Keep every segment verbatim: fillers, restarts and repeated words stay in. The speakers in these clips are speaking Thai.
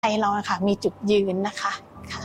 ไทยเราค่ะมีจุดยืนนะคะค่ะ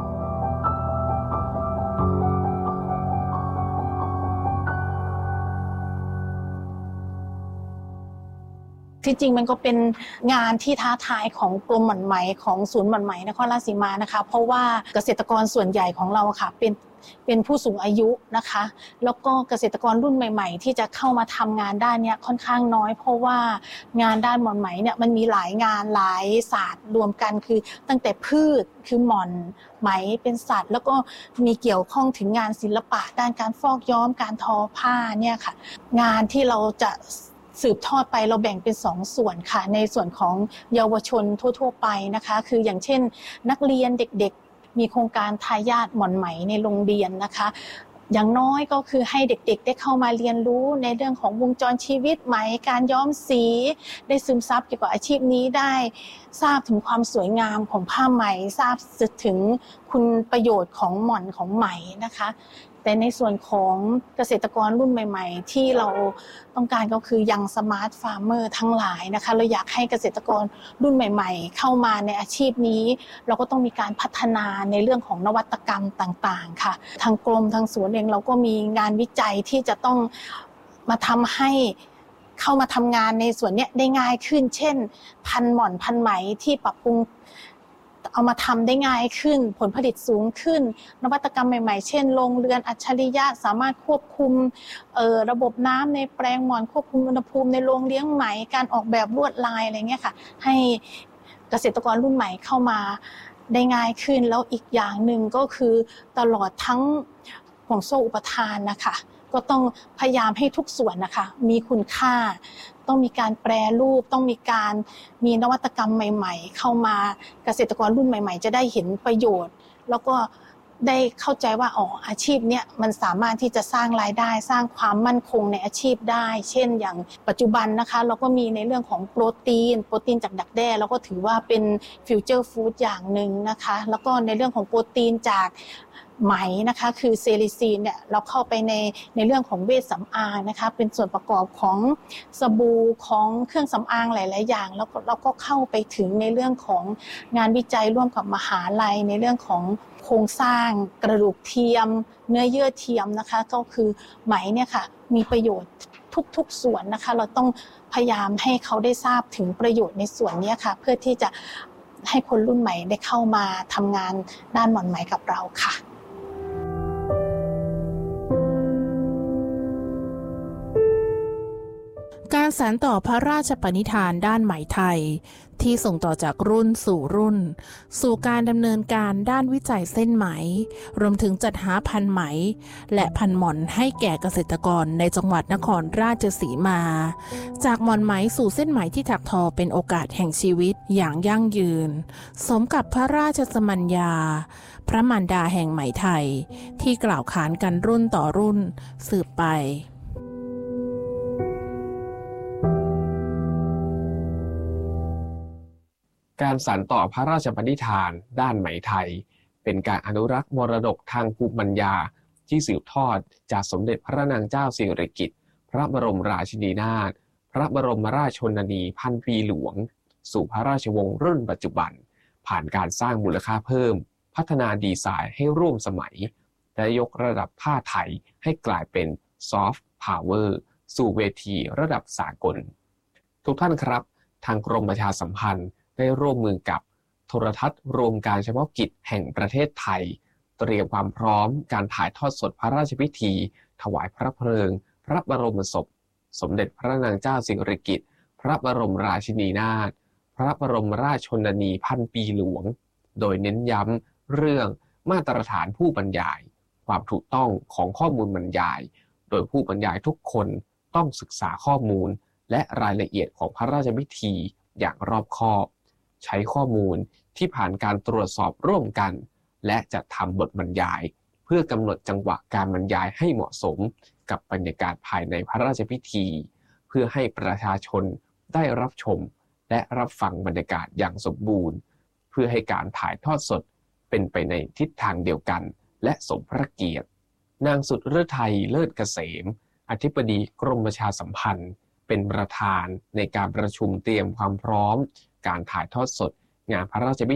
ที่จริงมันก็เป็นงานที่ท้าทายของกรมหม่อนไหมของศูนย์หม่อนไหมนครราชสีมานะคะเพราะว่าเกษตรกรส่วนใหญ่ของเราค่ะเป็นเป็นผู้สูงอายุนะคะแล้วก็เกษตรกรรุ่นใหม่ๆที่จะเข้ามาทำงานด้านนี้ค่อนข้างน้อยเพราะว่างานด้านหม่อนไหมเนี่ยมันมีหลายงานหลายศาสตร์รวมกันคือตั้งแต่พืชคือหม่อนไหมเป็นสัตว์แล้วก็มีเกี่ยวข้องถึงงานศิลปะด้านการฟอกย้อมการทอผ้าเนี่ยค่ะงานที่เราจะสืบทอดไปเราแบ่งเป็นสองส่วนค่ะในส่วนของเยาวชนทั่วๆไปนะคะคืออย่างเช่นนักเรียนเด็กๆมีโครงการทายาทหม่อนไหมในโรงเรียนนะคะอย่างน้อยก็คือให้เด็กๆได้เข้ามาเรียนรู้ในเรื่องของวงจรชีวิตไหมการย้อมสีได้ซึมซับเกี่ยวกับอาชีพนี้ได้ทราบถึงความสวยงามของผ้าไหมทราบถึงคุณประโยชน์ของหม่อนของไหมนะคะแต่ในส่วนของเกษตรกรรุ่นใหม่ๆที่เราต้องการก็คือยังสมาร์ทฟาร์มเมอร์ทั้งหลายนะคะเราอยากให้เกษตรกรรุ่นใหม่ๆเข้ามาในอาชีพนี้เราก็ต้องมีการพัฒนาในเรื่องของนวัตกรรมต่างๆค่ะทางกรมทางศูนย์เองเราก็มีงานวิจัยที่จะต้องมาทำให้เข้ามาทำงานในส่วนนี้ได้ง่ายขึ้นเช่นพันหม่อนพันไหมที่ปรับปรุงเอามาทำได้ง่ายขึ้นผลผลิตสูงขึ้นนวัตกรรมใหม่ๆเช่นโรงเรือนอัจฉริยะสามารถควบคุมระบบน้ำในแปลงหม่อนควบคุมอุณหภูมิในโรงเลี้ยงไหมการออกแบบลวดลายอะไรเงี้ยค่ะให้เกษตรกรรุ่นใหม่เข้ามาได้ง่ายขึ้นแล้วอีกอย่างหนึ่งก็คือตลอดทั้งห่วงโซ่อุปทานนะคะก็ต้องพยายามให้ทุกส่วนนะคะมีคุณค่าต้องมีการแปรรูปต้องมีการมีนวัตกรรมใหม่ๆเข้ามาเกษตรกรรุ่นใหม่ๆจะได้เห็นประโยชน์แล้วก็ได้เข้าใจว่าอ๋ออาชีพเนี้ยมันสามารถที่จะสร้างรายได้สร้างความมั่นคงในอาชีพได้เช่นอย่างปัจจุบันนะคะเราก็มีในเรื่องของโปรตีนโปรตีนจากดักแด้เราก็ถือว่าเป็นฟิวเจอร์ฟู้ดอย่างหนึ่งนะคะแล้วก็ในเรื่องของโปรตีนจากไหมนะคะคือเซลิซีนเนี่ยเราเข้าไปในในเรื่องของเวชสำอางนะคะเป็นส่วนประกอบของสบู่ของเครื่องสำอางหลายๆอย่างแล้วเราก็เข้าไปถึงในเรื่องของงานวิจัยร่วมกับมหาลัยในเรื่องของโครงสร้างกระดูกเทียมเนื้อเยื่อเทียมนะคะก็คือไหมเนี่ยค่ะมีประโยชน์ทุกๆส่วนนะคะเราต้องพยายามให้เขาได้ทราบถึงประโยชน์ในส่วนนี้ค่ะเพื่อที่จะให้คนรุ่นใหม่ได้เข้ามาทำงานด้านหม่อนไหมกับเราค่ะการสานต่อพระราชปณิธานด้านไหมไทยที่ส่งต่อจากรุ่นสู่รุ่นสู่การดำเนินการด้านวิจัยเส้นไหมรวมถึงจัดหาพันธุ์ไหมและพันธุ์หม่อนให้แก่เกษตรกรในจังหวัดนครราชสีมาจากหม่อนไหมสู่เส้นไหมที่ถักทอเป็นโอกาสแห่งชีวิตอย่างยั่งยืนสมกับพระราชสมัญญาพระมารดาแห่งไหมไทยที่กล่าวขานกันรุ่นต่อรุ่นสืบไปการสานต่อพระราชปณิธานด้านไหมไทยเป็นการอนุรักษ์มรดกทางภูมิปัญญาที่สืบทอดจากสมเด็จพระนางเจ้าสิริกิติ์พระบรมราชินีนาถพระบรมราชชนนีพันปีหลวงสู่พระราชวงศ์รุ่นปัจจุบันผ่านการสร้างมูลค่าเพิ่มพัฒนาดีไซน์ให้ร่วมสมัยและยกระดับผ้าไทยให้กลายเป็นซอฟต์พาวเวอร์สู่เวทีระดับสากลทุกท่านครับทางกรมประชาสัมพันธ์ได้ร่วมมือกับโทรทัศน์รวมการเฉพาะกิจแห่งประเทศไทยเตรียมความพร้อมการถ่ายทอดสดพระราชพิธีถวายพระเพลิงพระบรมศพสมเด็จพระนางเจ้าสิริกิติ์พระบรมราชินีนาถพระบรมราชชนนีพันปีหลวงโดยเน้นย้ำเรื่องมาตรฐานผู้บรรยายความถูกต้องของข้อมูลบรรยายโดยผู้บรรยายทุกคนต้องศึกษาข้อมูลและรายละเอียดของพระราชพิธีอย่างรอบคอบใช้ข้อมูลที่ผ่านการตรวจสอบร่วมกันและจัดทำบทบรรยายเพื่อกำหนดจังหวะการบรรยายให้เหมาะสมกับบรรยากาศภายในพระราชพิธีเพื่อให้ประชาชนได้รับชมและรับฟังบรรยากาศอย่างสมบูรณ์เพื่อให้การถ่ายทอดสดเป็นไปในทิศทางเดียวกันและสมพระเกียรตินางสุดฤทัยเลิศเกษมอธิบดีกรมประชาสัมพันธ์เป็นประธานในการประชุมเตรียมความพร้อมการถ่ายทอดสดงานพระราชพิ